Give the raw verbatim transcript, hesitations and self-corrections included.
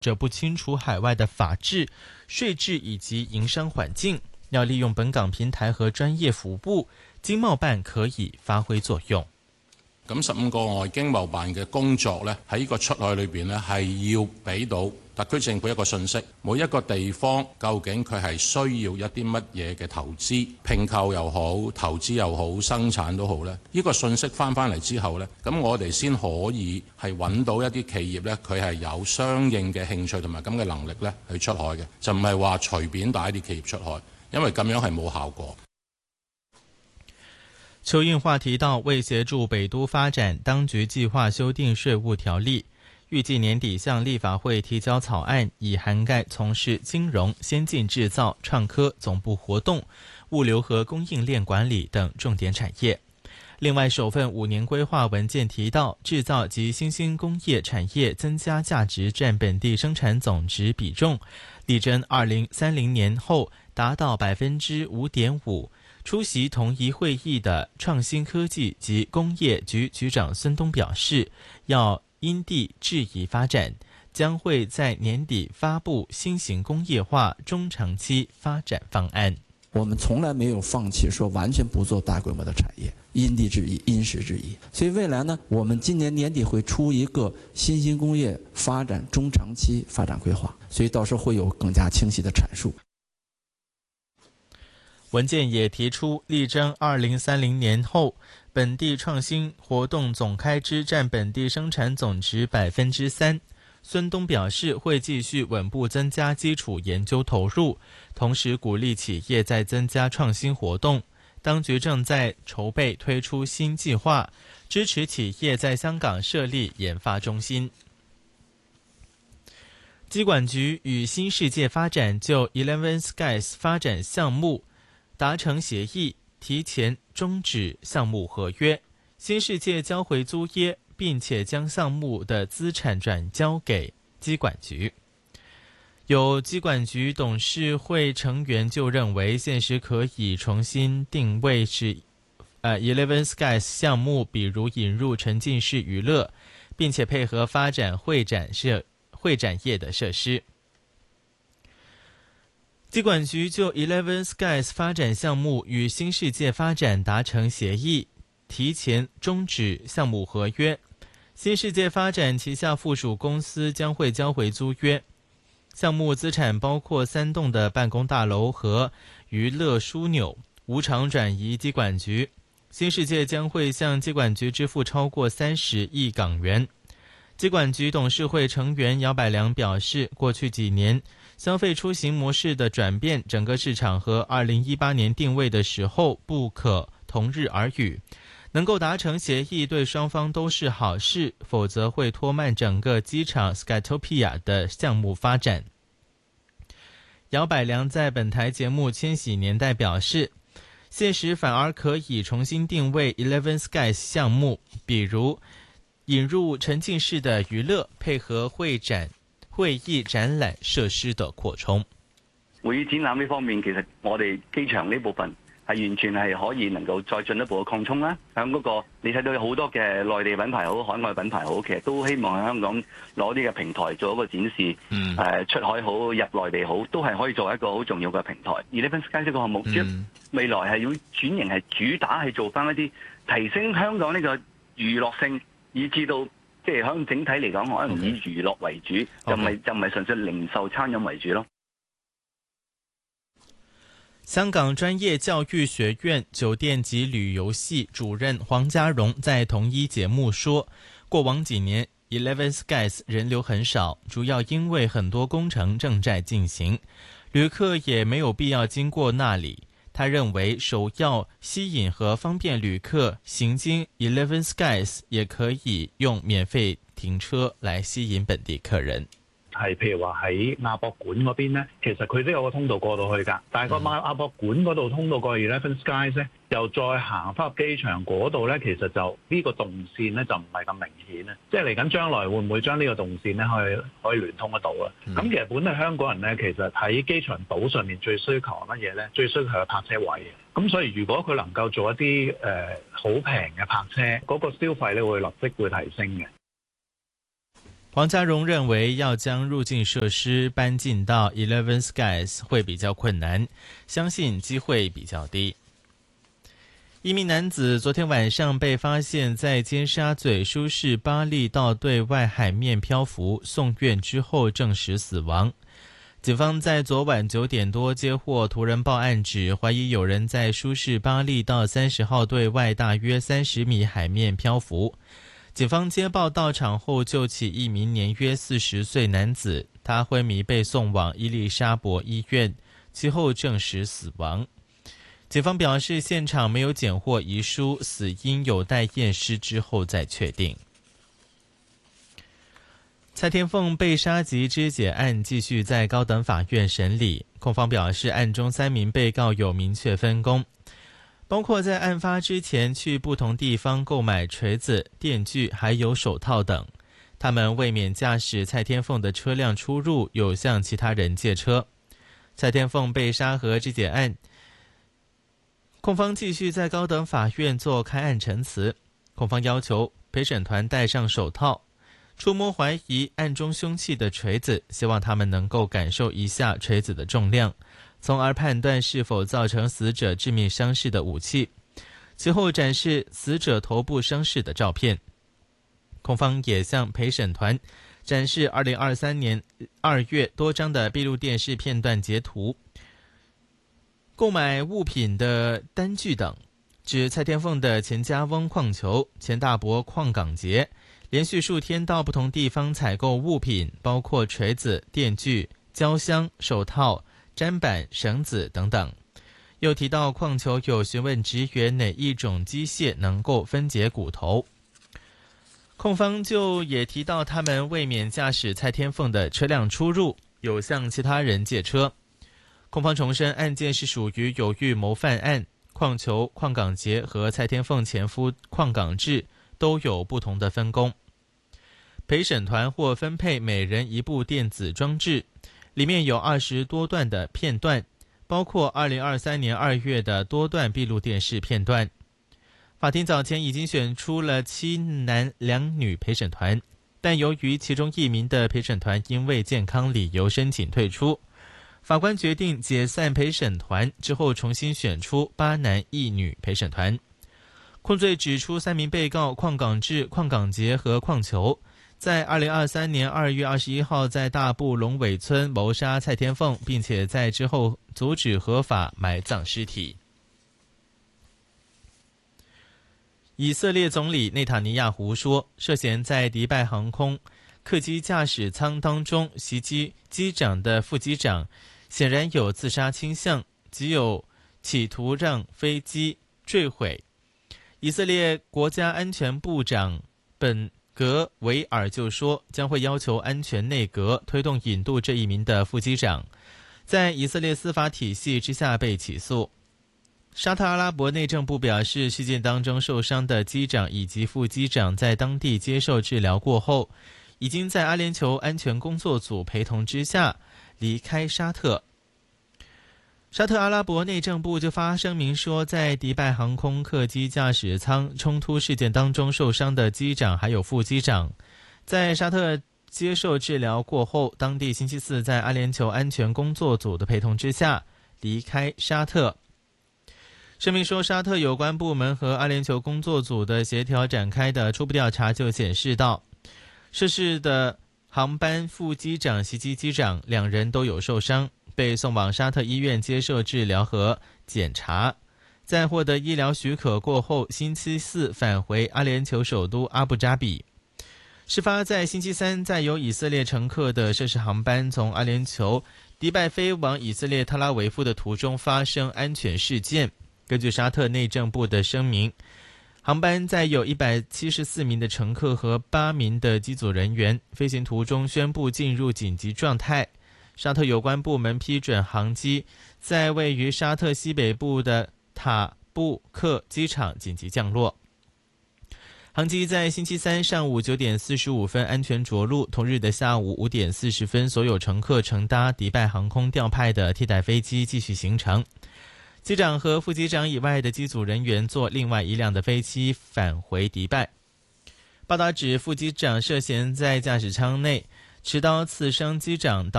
者不清楚海外的法制、税制以及營商環境，要利用本港平台和專業服務，經貿辦可以發揮作用。 咁十五個外經貿辦嘅工作呢，喺呢個出海裏邊呢，係要俾到特區政府一個信息，每一個地方究竟佢係需要一啲乜嘢嘅投資、併購又好、投資又好、生產都好呢。呢個信息翻翻嚟之後呢，咁我哋先可以係揾到一啲企業呢，佢係有相應嘅興趣同埋咁嘅能力呢去出海嘅，就唔係話隨便帶啲企業出海，因為咁樣係冇效果。 邱應樺提到，為協助北都發展，當局計劃修訂稅務條例，預計年底向立法會提交草案，以涵蓋從事金融、先進製造、創科、總部活動、物流和供應鏈管理等重點產業。另外，首份五年規劃文件提到，製造及新興工業產業增加價值佔本地生產總值比重，力爭二零三零年後達到百分之五點五。出席同一會議的創新科技及工業局局長孫東表示，要因地制宜發展，將會在年底發布新型工業化中長期發展方案。 我們從來沒有放棄說完全不做大規模的產業，因地制宜，因時制宜。所以未來呢，我們今年年底會出一個新型工業發展中長期發展規劃，所以到時候會有更加清晰的闡述。 文件也提出，力爭二零三零年後，本地創新活動總開支佔本地生產總值百分之三。孫東表示，會繼續穩步增加基礎研究投入，同時鼓勵企業再增加創新活動。當局正在籌備推出新計劃，支持企業在香港設立研發中心。機管局與新世界發展就 Eleven Skies 發展項目達成協議，提前終止項目合約，新世界交回租約，並且將項目的資產轉交給機管局。有機管局董事會成員就認為，現時可以重新定位是呃 Eleven Skies 項目，比如引入沉浸式娛樂，並且配合發展會展設會展業的設施。機管局就 Eleven Skies 發展項目與新世界發展達成協議，提前終止項目合約。新世界發展旗下附屬公司將會交回租約。項目資產包括三棟的辦公大樓和娛樂樞紐，無償轉移機管局。新世界將會向機管局支付超過三十億港元。機管局董事會成員姚百良表示，過去幾年消費出行模式的轉變，整個市場和二零一八年定位的時候不可同日而語。能夠達成協議對雙方都是好事，否則會拖慢整個機場 Skytopia 的項目發展。姚百良在本台節目《千禧年代》表示，現時反而可以重新定位 Eleven Skies 項目，比如引入沉浸式的娛樂，配合會展、會議展覽設施的擴充。 會議展覽呢方面，其實我哋機場呢部分係完全係可以能夠再進一步嘅擴充啦。響嗰個你睇到有好多嘅內地品牌好、海外品牌好，其實都希望喺香港攞啲嘅平台做一個展示。嗯。誒，出海好、入內地好，都係可以作為一個好重要嘅平台。Eleven Skies 呢個項目，嗯、未來係要轉型係主打係做翻一啲提升香港呢個娛樂性。以至到即係響整體嚟講，可能以娛樂為主， okay. 就唔係就唔係純粹零售餐飲為主咯。 香港專業教育學院酒店及旅遊系主任黃家榮在同一節目說，過往幾年 Eleven Skies 人流很少，主要因為很多工程正在進行，旅客也沒有必要經過那裡。他認為首要吸引和方便旅客行經 Eleven Skies， 也可以用免費停車來吸引本地客人。 係譬如話喺亞博館嗰邊咧，其實佢都有個通道過到去㗎，但係個亞亞博館嗰度通道過去 Eleven Skies 咧，又再行翻入機場嗰度咧，其實就呢個動線咧就唔係咁明顯咧。即係嚟緊將來會唔會將呢個動線咧可以可以聯通得到啊？咁、嗯、其實本地香港人咧，其實喺機場島上面最需求乜嘢咧？最需求係泊車位。咁所以如果佢能夠做一啲誒好平嘅泊車，嗰、那個消費咧會立即會提升嘅。 黄家荣认为要将入境设施搬进到 Eleven Skies 会比较困难，相信机会比较低。一名男子昨天晚上被发现在尖沙咀舒适巴厘岛对外海面漂浮，送院之后证实死亡。警方在昨晚九点多接获途人报案，指怀疑有人在舒适巴厘岛三十号对外大约三十米海面漂浮。警方接报到场后救起一名年约四十岁男子，他昏迷被送往伊丽莎白医院，其后证实死亡。警方表示，现场没有检获遗书，死因有待验尸之后再确定。蔡天凤被杀及肢解案继续在高等法院审理，控方表示，案中三名被告有明确分工，包括在案发之前去不同地方购买锤子、电锯还有手套等。他们为免驾驶蔡天凤的车辆出入，有向其他人借车。蔡天凤被杀和肢解案，控方继续在高等法院做开案陈词。控方要求陪审团戴上手套，触摸怀疑案中凶器的锤子，希望他们能够感受一下锤子的重量，从而判断是否造成死者致命伤势的武器。其后展示死者头部伤势的照片。控方也向陪审团展示二零二三年二月多张的闭路电视片段截图、购买物品的单据等，指蔡天凤的钱家翁矿球、钱大伯矿港节连续数天到不同地方采购物品，包括锤子、电锯、胶箱、手套、砧板、绳子等等。又提到矿球有询问职员哪一种机械能够分解骨头。控方就也提到他们为免驾驶蔡天凤的车辆出入，有向其他人借车。控方重申案件是属于有预谋犯案，矿球、矿港节和蔡天凤前夫矿港志都有不同的分工。陪审团或分配每人一部电子装置，里面有二十多段的片段，包括二零二三年二月的多段闭路电视片段。法庭早前已经选出了七男两女陪审团，但由于其中一名的陪审团因为健康理由申请退出，法官决定解散陪审团之后，重新选出八男一女陪审团。控罪指出，三名被告矿港志、矿港节和矿球在二零二三年二月二十一号在大埔龙尾村谋杀蔡天凤，并且在之后阻止合法埋葬尸体。以色列总理内塔尼亚胡说，涉嫌在迪拜航空客机驾驶舱当中袭击机长的副机长显然有自杀倾向，极有企图让飞机坠毁。以色列国家安全部长本格维尔就说，将会要求安全内阁推动引渡这一名的副机长，在以色列司法体系之下被起诉。沙特阿拉伯内政部表示，事件当中受伤的机长以及副机长在当地接受治疗过后，已经在阿联酋安全工作组陪同之下离开沙特。沙特阿拉伯内政部就发声明说，在迪拜航空客机驾驶舱冲突事件当中受伤的机长还有副机长，在沙特接受治疗过后，当地星期四在阿联酋安全工作组的陪同之下离开沙特。声明说，沙特有关部门和阿联酋工作组的协调展开的初步调查就显示到，涉事的航班副机长袭击机长，两人都有受伤，被送往沙特医院接受治疗和检查。在获得医疗许可过后，星期四返回阿联酋首都阿布扎比。事发在星期三，载有以色列乘客的涉事航班从阿联酋迪拜飞往以色列特拉维夫的途中发生安全事件。根据沙特内政部的声明，航班载有一百七十四名的乘客和八名的机组人员，飞行途中宣布进入紧急状态。沙特有关部门批准航机在位于沙特西北部的塔布克机场紧急降落。航机在星期三上午九点四十五分安全着陆，同日的下午五点四十分，所有乘客乘搭迪拜航空调派的替代飞机继续行程。机长和副机长以外的机组人员坐另外一辆的飞机返回迪拜。 报道指副机长涉嫌在驾驶舱内持刀刺伤机长。